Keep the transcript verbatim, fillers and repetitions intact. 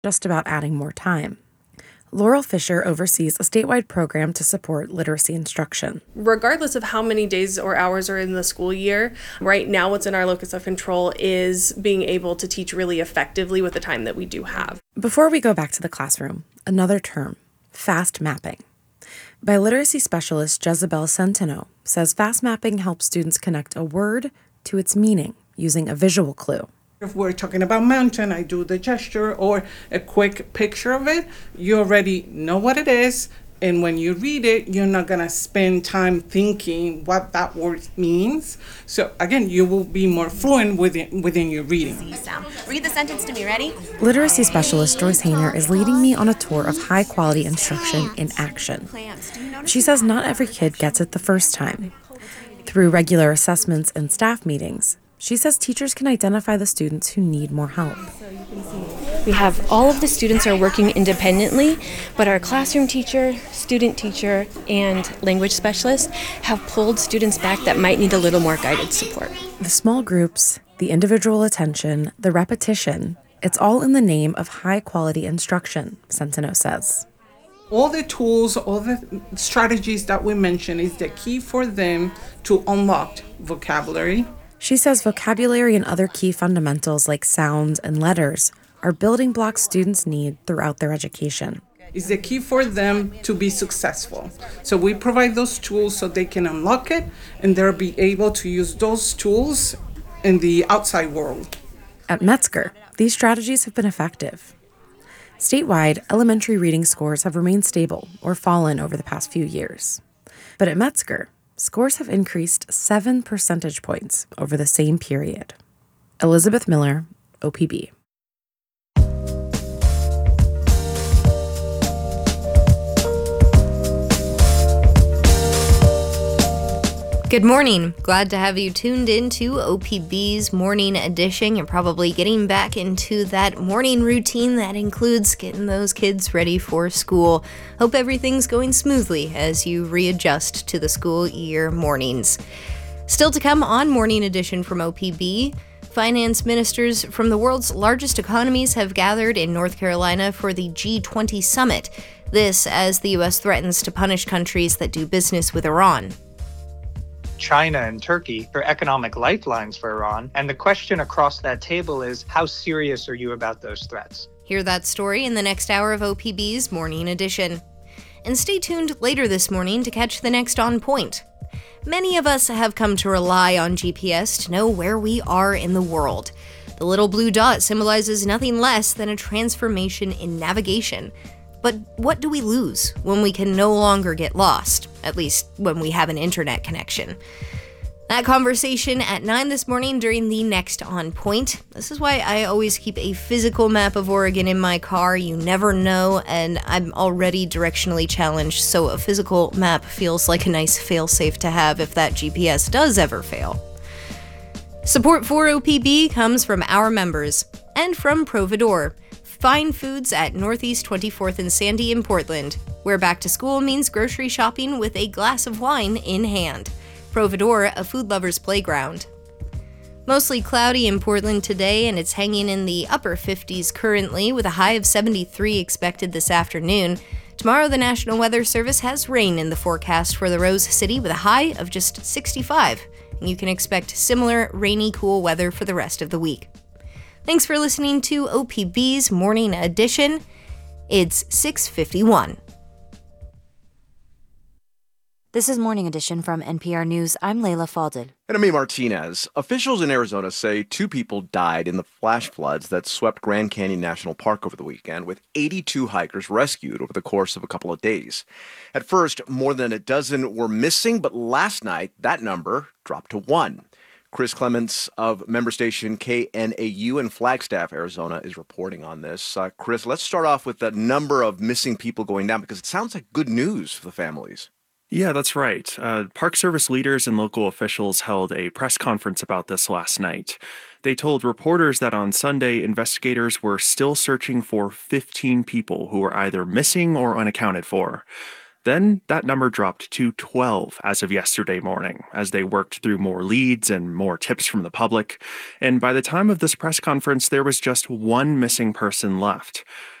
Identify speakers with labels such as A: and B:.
A: just about adding more time. Laurel Fisher oversees a statewide program to support literacy instruction.
B: Regardless of how many days or hours are in the school year, right now what's in our locus of control is being able to teach really effectively with the time that we do have.
A: Before we go back to the classroom, another term, fast mapping. Biliteracy specialist Jezebel Centeno says fast mapping helps students connect a word to its meaning using a visual clue.
C: If we're talking about mountain, I do the gesture or a quick picture of it. You already know what it is. And when you read it, you're not going to spend time thinking what that word means. So again, you will be more fluent within, within your reading.
D: Read the sentence to me, ready?
A: Literacy specialist Joyce Hayner is leading me on a tour of high-quality instruction in action. She says not every kid gets it the first time. Through regular assessments and staff meetings, she says teachers can identify the students who need more help.
E: We have all of the students are working independently, but our classroom teacher, student teacher, and language specialist have pulled students back that might need a little more guided support.
A: The small groups, the individual attention, the repetition, it's all in the name of high-quality instruction, Centeno says.
C: All the tools, all the strategies that we mentioned is the key for them to unlock vocabulary.
A: She says vocabulary and other key fundamentals like sounds and letters are building blocks students need throughout their education.
C: It's the key for them to be successful. So we provide those tools so they can unlock it and they'll be able to use those tools in the outside world.
A: At Metzger, these strategies have been effective. Statewide, elementary reading scores have remained stable or fallen over the past few years. But at Metzger, scores have increased seven percentage points over the same period. Elizabeth Miller, O P B.
F: Good morning. Glad to have you tuned in to O P B's Morning Edition. You're probably getting back into that morning routine that includes getting those kids ready for school. Hope everything's going smoothly as you readjust to the school year mornings. Still to come on Morning Edition from O P B, finance ministers from the world's largest economies have gathered in North Carolina for the G twenty summit. This as the U S threatens to punish countries that do business with Iran.
G: China and Turkey are economic lifelines for Iran, and the question across that table is, how serious are you about those threats?
F: Hear that story in the next hour of O P B's Morning Edition. And stay tuned later this morning to catch the next On Point. Many of us have come to rely on G P S to know where we are in the world. The little blue dot symbolizes nothing less than a transformation in navigation. But what do we lose when we can no longer get lost? At least when we have an internet connection. That conversation at nine this morning during the next On Point. This is why I always keep a physical map of Oregon in my car. You never know, and I'm already directionally challenged, so a physical map feels like a nice fail-safe to have if that G P S does ever fail. Support for O P B comes from our members and from Providore. Fine foods at Northeast twenty-fourth and Sandy in Portland, where back to school means grocery shopping with a glass of wine in hand. Providore, a food lover's playground. Mostly cloudy in Portland today, and it's hanging in the upper fifties currently, with a high of seventy-three expected this afternoon. Tomorrow, the National Weather Service has rain in the forecast for the Rose City with a high of just sixty-five, and you can expect similar rainy, cool weather for the rest of the week. Thanks for listening to O P B's Morning Edition. It's six fifty-one.
H: This is Morning Edition from N P R News. I'm Layla Falded.
I: And I'm Martinez. Officials in Arizona say two people died in the flash floods that swept Grand Canyon National Park over the weekend, with eighty-two hikers rescued over the course of a couple of days. At first, more than a dozen were missing, but last night, that number dropped to one. Chris Clements of member station K N A U in Flagstaff, Arizona, is reporting on this. Uh, Chris, let's start off with the number of missing people going down, because it sounds like good news for the families.
J: Yeah, that's right. Uh, Park Service leaders and local officials held a press conference about this last night. They told reporters that on Sunday, investigators were still searching for fifteen people who were either missing or unaccounted for. Then that number dropped to twelve as of yesterday morning, as they worked through more leads and more tips from the public. And by the time of this press conference, there was just one missing person left.